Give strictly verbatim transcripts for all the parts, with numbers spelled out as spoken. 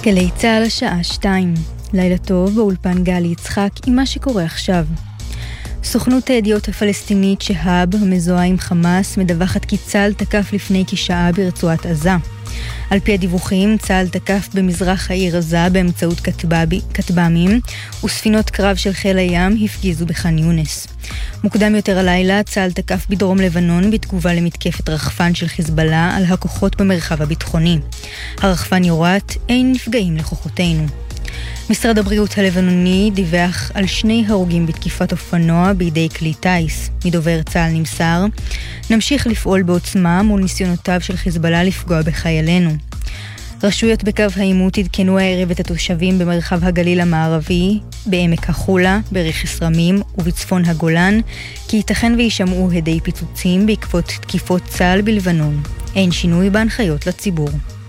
גלי צהל השעה שתיים. לילה טוב, באולפן גלי יצחק עם מה שקורה עכשיו. סוכנות הידיעות הפלסטינית שהאב, המזוהה עם חמאס, מדווחת כי צה"ל תקף לפני כשעה ברצועת עזה. על פי הדיווחים, צה"ל תקף במזרח העיר עזה באמצעות כטב"מים, וספינות קרב של חיל הים הפגיזו בח'אן יונס. מוקדם יותר הלילה, צה"ל תקף בדרום לבנון בתגובה למתקפת רחפן של חיזבאללה על הכוחות במרחב הביטחוני. הרחפן יורט, אין נפגעים לכוחותינו. משרד הבריאות הלבנוני דיווח על שני הרוגים בתקיפת אופנוע בידי כלי טייס. מדובר צה"ל נמסר, נמשיך לפעול בעוצמה מול ניסיונותיו של חיזבאללה לפגוע בחיילינו. רשויות בקו העימות עדכנו הערב את התושבים במרחב הגליל המערבי, בעמק החולה, ברכס רמים ובצפון הגולן, כי ייתכן וישמעו הדי פיצוצים בעקבות תקיפות צה"ל בלבנון. אין שינוי בהנחיות לציבור.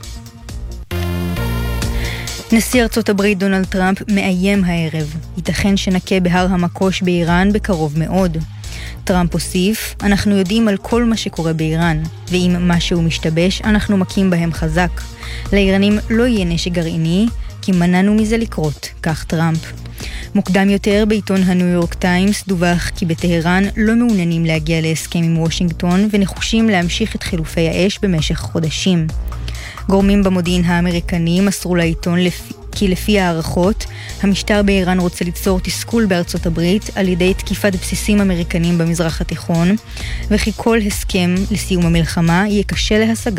נשיא ארצות הברית דונלד טראמפ מאיים הערב. ייתכן שנקה בהר המקוש באיראן בקרוב מאוד. טראמפ הוסיף, אנחנו יודעים על כל מה שקורה באיראן, ואם משהו משתבש, אנחנו מכים בהם חזק. לאיראנים לא יהיה נשק גרעיני, כי מנענו מזה לקרות, כך טראמפ. מוקדם יותר בעיתון הניו יורק טיימס דווח כי בטהרן לא מעוניינים להגיע להסכם עם וושינגטון ונחושים להמשיך את חילופי האש במשך חודשים. גורמים במודיעין האמריקני מסרו לעיתון לפי, כי לפי הערכות, המשטר באיראן רוצה ליצור תסכול בארצות הברית על ידי תקיפת בסיסים אמריקנים במזרח התיכון, וכי כל הסכם לסיום המלחמה יהיה קשה להשגה.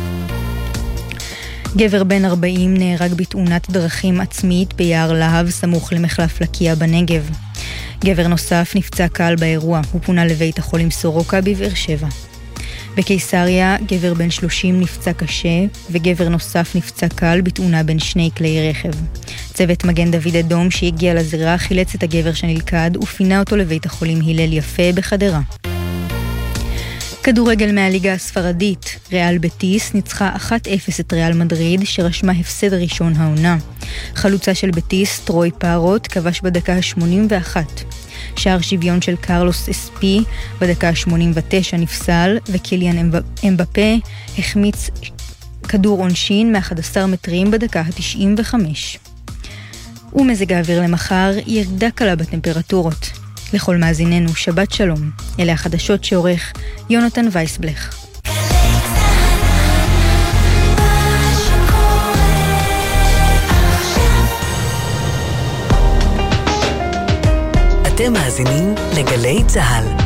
גבר בן ארבעים נהרג בתאונת דרכים עצמית ביער להב סמוך למחלף לקיה בנגב. גבר נוסף נפצע קל באירוע, הוא פונה לבית החולים סורוקה בבאר שבע. בקיסריה, גבר בן שלושים נפצע קשה, וגבר נוסף נפצע קל בתאונה בין שני כלי רכב. צוות מגן דוד אדום שהגיע לזירה חילץ את הגבר שנלכד ופינה אותו לבית החולים הלל יפה בחדרה. כדורגל מהליגה הספרדית, ריאל בטיס ניצחה אחת אפס את ריאל מדריד שרשמה הפסד ראשון העונה. חלוצה של בטיס, טרוי פארוט, כבש בדקה ה-שמונים ואחת. שער שוויון של קרלוס אספי בדקה ה-שמונים ותשע נפסל, וקיליאן אמבפה החמיץ כדור עונשין מ-אחד עשר מטרים בדקה ה-תשעים וחמש. ומזג האוויר למחר ירדה קלה בטמפרטורות. לכל מאזיננו, שבת שלום. אלה החדשות שעורך יונתן וייסבלך. אתם מאזינים לגלי צהל.